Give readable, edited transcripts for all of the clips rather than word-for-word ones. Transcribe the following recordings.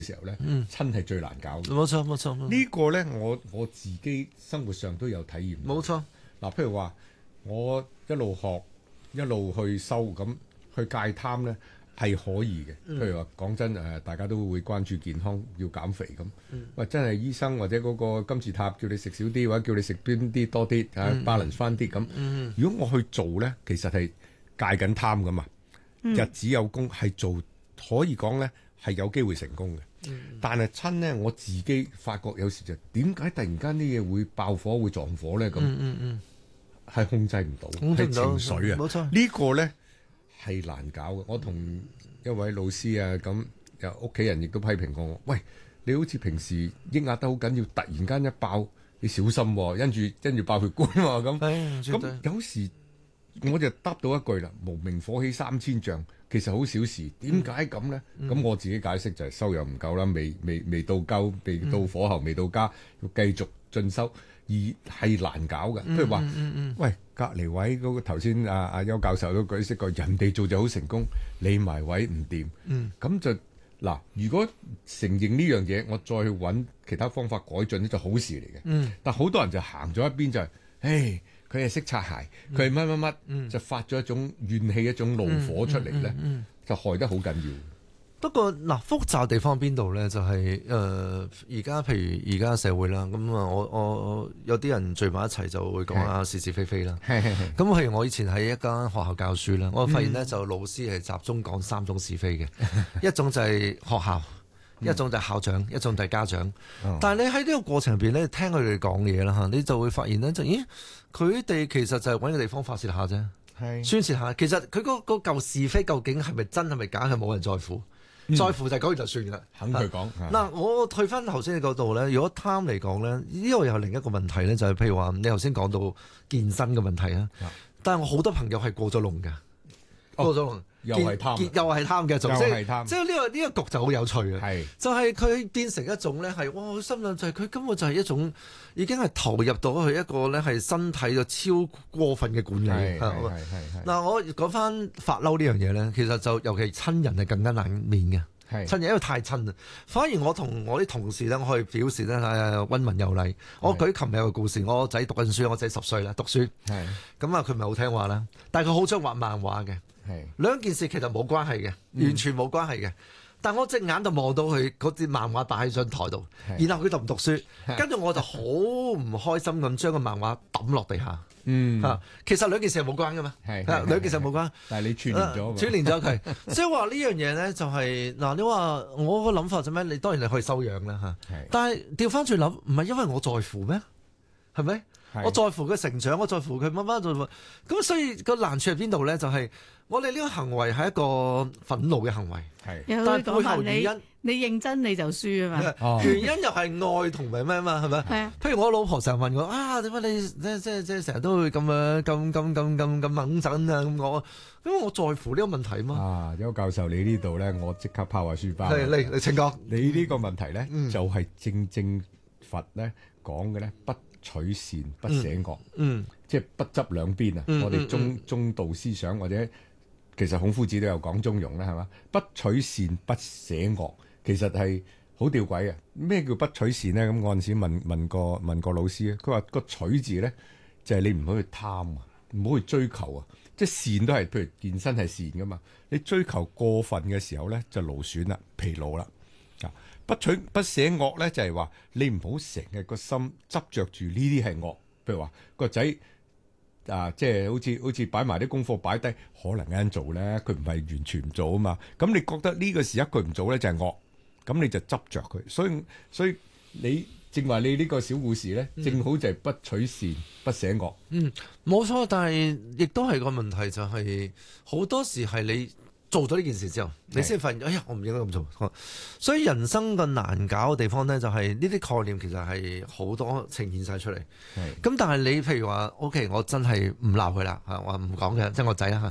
時候咧，親係最難搞嘅。 冇錯冇錯。 呢個咧，我自己生活上都有體驗。 冇錯。 嗱，譬如話我一路學一路去修咁去戒貪咧。係可以嘅，譬如話講真大家都會關注健康，要減肥咁。喂，真係醫生或者嗰個金字塔叫你食少啲，或者叫你食邊啲多啲balance 翻啲咁。如果我去做咧，其實係戒緊貪噶嘛，日子有功係做，可以講咧係有機會成功嘅。但係親咧，我自己發覺有時就點解突然間啲嘢會爆火會撞火咧咁？係控制唔到，係情緒啊。 冇錯， 呢個咧。係難搞嘅，我同一位老師啊咁，又屋企人亦都批評過我。喂，你好似平時抑壓得好緊要，突然間一爆，你小心喎，因住爆血管喎咁。咁有時我就答到一句啦，無名火起3000丈，其實好小事。點解咁咧？咁我自己解釋就係收入唔夠啦，未到夠，未到火候，未到家，要繼續進修。而係難搞嘅，譬如話，喂，隔離位嗰個頭先阿邱教授都舉識過，人哋做就好成功，你埋位唔掂，咁就嗱，如果承認呢樣嘢，我再去揾其他方法改進呢，就好事嚟嘅。但好多人就行咗一邊就係，佢係識擦鞋，佢係乜，就發咗一種怨氣、一種怒火出嚟咧，就害得好緊要。 不過嗱，複雜地方邊度咧？就係而家譬如而家社會啦，咁啊，我有啲人聚埋一齊就會講下是是非非啦。咁譬如我以前喺一間學校教書啦，我發現咧就老師係集中講3種是非嘅，一種就係學校，一種就係校長，一種就係家長。但係你喺呢個過程入邊咧，聽佢哋講嘢啦嚇，你就會發現咧，佢哋其實就係揾個地方發泄下啫，宣泄下。其實佢嗰嚿是非究竟係咪真係咪假，係冇人在乎。在乎就講完就算啦， 肯佢講。 嗱，我退翻頭先你嗰度咧，如果貪嚟講咧，呢個又係另一個問題咧，就係譬如話你頭先講到健身嘅問題啊。但係我好多朋友係過咗龍㗎，過咗龍又係貪， 又係貪嘅， 又係貪。 即係呢個局就好有趣嘅， 係就係佢變成一種咧係哇，心諗就係佢根本就係一種已經係投入到去一個咧係身體嘅超過分嘅管理。嗱，我講翻發嬲呢樣嘢咧，其實就尤其親人係更加難免嘅。親人因為太親啦，反而我同我啲同事咧，我可以表示咧溫文有禮。我舉琴日有個故事，我仔讀緊書，我仔10歲啦，讀書。咁啊，佢唔係好聽話啦，但係佢好中意畫漫畫嘅。兩件事其實冇關係嘅，完全冇關係嘅。但我隻眼就望到佢嗰啲漫畫擺喺張台度，然後佢就唔讀書，跟住我就好唔開心咁將個漫畫抌落地下。其實兩件事係冇關噶嘛，兩件事冇關。 但係你串連咗， 串連咗佢，即係話呢樣嘢咧就係嗱，你話我個諗法就咩？你當然你可以收養啦嚇，但係調翻轉諗，唔係因為我在乎咩？係咪？我在乎佢成長，我在乎佢乜乜做，咁所以個難處喺邊度咧？就係我哋呢個行為係一個憤怒嘅行為，但係背後原因， 你認真你就輸啊嘛。 原因又係愛同埋咩嘛？係咪？係啊。譬如我老婆成日問我啊，點解你即成日都會咁樣咁猛震啊？咁我因為我在乎呢個問題嘛。 邱教授你呢度咧，我即刻拋下書包。 你請講。 你呢個問題咧，就係正佛咧講嘅咧不取善不捨惡，即係不執兩邊啊！我哋中道思想或者其實孔夫子都有講中庸啦，係嘛？不取善不捨惡，其實係好吊詭嘅。咩叫不取善咧？咁我嗰陣時問過老師咧，佢話個取字咧就係你唔好去貪啊，唔好去追求啊，即係善都係，譬如健身係善噶嘛，你追求過分嘅時候咧就勞損啦、疲勞啦。不取不捨惡咧，就係話你唔好成日個心執着住呢啲係惡，譬如話個仔即係好似擺埋啲功課擺低，可能啱做咧，佢唔係完全唔做啊嘛。咁你覺得呢個時刻佢唔做咧就係惡，咁你就執着佢。所以你正話你呢個小故事咧，正好就係不取善不捨惡。 冇錯，但係亦都係個問題就係好多時係你做咗呢件事之後，你先發現，哎呀，我唔應該咁做。所以人生個難搞嘅地方咧，就係呢啲概念其實係好多呈現晒出嚟。咁但係你譬如話，OK，我真係唔鬧佢啦，我唔講嘅，即係我仔啦嚇。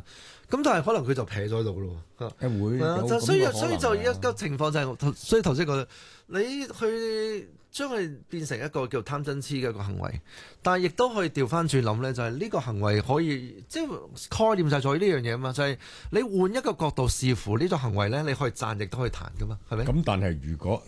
咁但係可能佢就撇咗喺度咯。 會所以就一個情況就係，所以頭先講你去將佢變成一個叫貪嗔痴嘅一個行為，但係亦都可以調翻轉諗咧，就係呢個行為可以即係概念就係在於呢樣嘢啊嘛，就係你換一個角度視乎呢種行為咧，你可以讚亦都可以彈噶嘛，係咪？ 咁但係如果